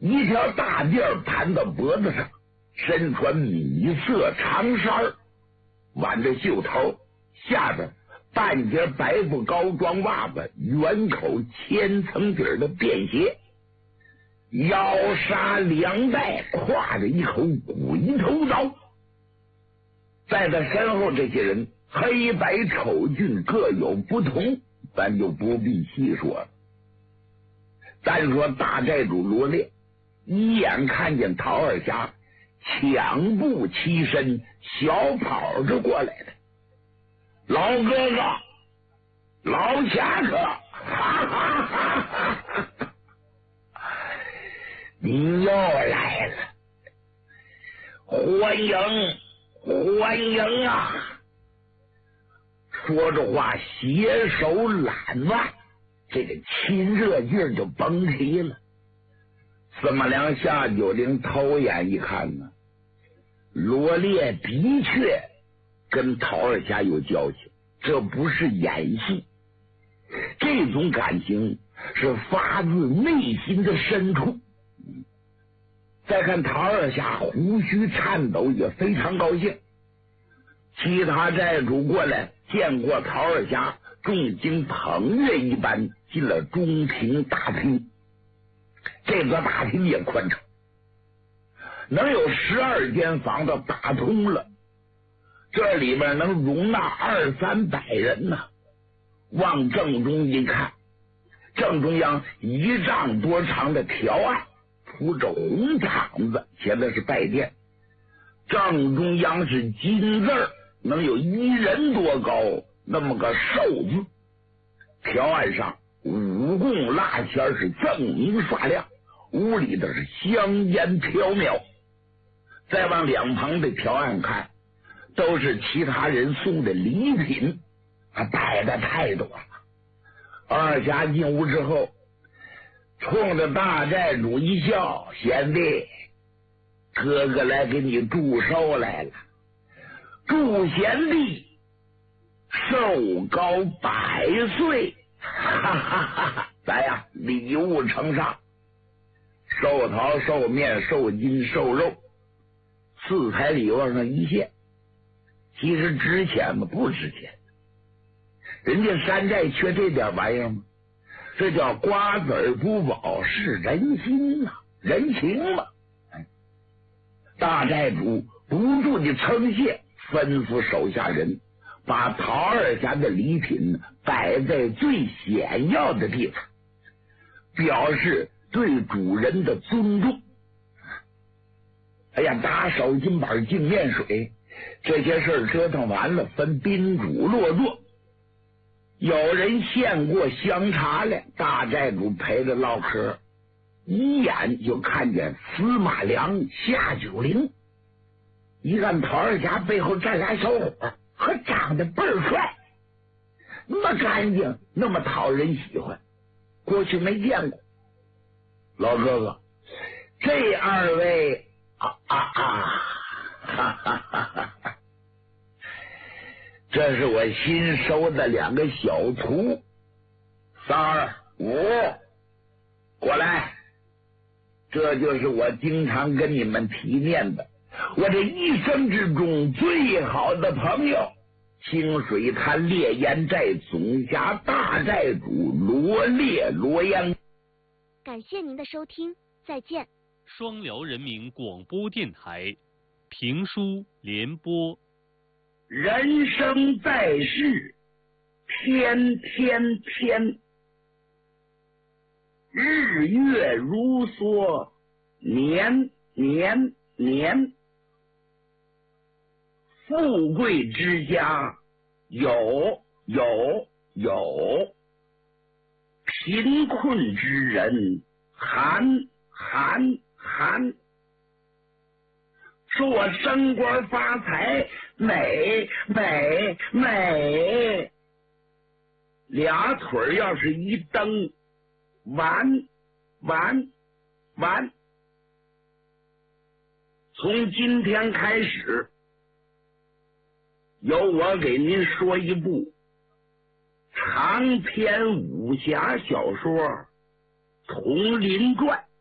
一条大辫盘到脖子上，身穿米色长衫，挽着袖头，下边半截白布高装袜子，圆口千层底的便鞋，腰杀两带，挎着一口鬼头刀。在他身后这些人黑白丑俊各有不同，咱就不必细说了。单说大寨主罗烈一眼看见陶二侠抢步起身，小跑着过来了。老哥哥，老侠客，哈哈哈哈！你又来了，欢迎欢迎啊！说着话，携手揽腕，这个亲热劲儿就甭提了。司马良、夏九龄偷眼一看呢，罗烈的确跟陶二侠有交情，这不是演戏，这种感情是发自内心的深处。再看陶二侠胡须颤抖，也非常高兴。其他寨主过来见过陶二侠，众星捧月一般进了中庭大厅。这个大厅也宽敞，能有12间房子打通了，这里边能容纳200-300人呢。往正中一看，正中央1丈多长的条案铺着红毯子，写的是拜殿。正中央是金字儿，能有1人多高那么个寿字。条案上5供蜡签是锃明刷亮，屋里的是香烟飘渺。再往两旁的条案看，都是其他人送的礼品，摆的太多了。二侠进屋之后，冲着大寨主一笑：“贤弟，哥哥来给你祝寿来了，祝贤弟寿高100岁！”哈哈哈哈！来呀，礼物呈上，寿桃、寿面、寿金、寿肉，4台礼往上一献。其实值钱吗？不值钱，人家山寨缺这点玩意儿吗？这叫瓜子儿不饱是人心啊，人情嘛。大寨主不住的称谢，吩咐手下人把陶二侠的礼品摆在最显要的地方，表示对主人的尊重。哎呀，打手巾板、净面水，这些事儿折腾完了，分宾主落座。有人献过香茶来，大寨主陪着唠嗑，一眼就看见司马良、夏九龄。一看陶二侠背后站俩小伙，和长得倍儿帅，那么干净，那么讨人喜欢，过去没见过。老哥哥，这2位哈哈哈哈，这是我新收的2个小徒，3、5，过来，这就是我经常跟你们提念的，我这一生之中最好的朋友，清水滩烈焰寨总辖大寨主罗烈罗阳。 感谢您的收听，再见。 双辽人民广播电台评书联播。 人生在世，天天天，日月如梭，年年年。富贵之家有，贫困之人寒。说我升官发财，美，俩腿要是一蹬，完。从今天开始，由我给您说一部长篇武侠小说《铜林传》。